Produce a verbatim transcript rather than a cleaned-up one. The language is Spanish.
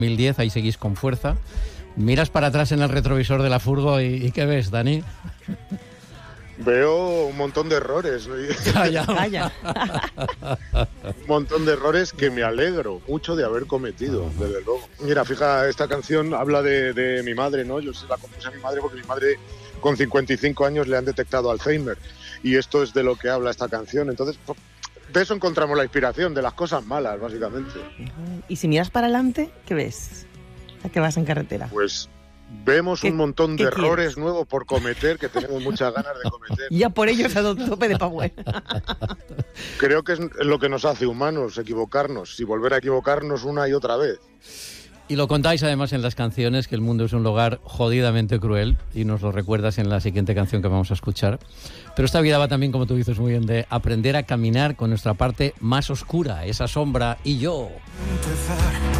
dos mil diez, ahí seguís con fuerza. Miras para atrás en el retrovisor de la furgo y, ¿y qué ves, Dani? Veo un montón de errores. Calla. Calla. Un montón de errores que me alegro mucho de haber cometido, desde luego. Mira, fija, esta canción habla de, de mi madre, ¿no? Yo se la compuse a mi madre porque mi madre con cincuenta y cinco años le han detectado Alzheimer. Y esto es de lo que habla esta canción. Entonces, de eso encontramos la inspiración, de las cosas malas, básicamente. Y si miras para adelante, ¿qué ves? ¿A qué vas en carretera? Pues vemos un montón de errores quieres? nuevos por cometer, que tenemos muchas ganas de cometer. Ya por ello se ha dado un tope de power. Creo que es lo que nos hace humanos, equivocarnos y volver a equivocarnos una y otra vez. Y lo contáis además en las canciones, que el mundo es un lugar jodidamente cruel, y nos lo recuerdas en la siguiente canción que vamos a escuchar. Pero esta vida va también, como tú dices muy bien, de aprender a caminar con nuestra parte más oscura, esa sombra y yo. Empezar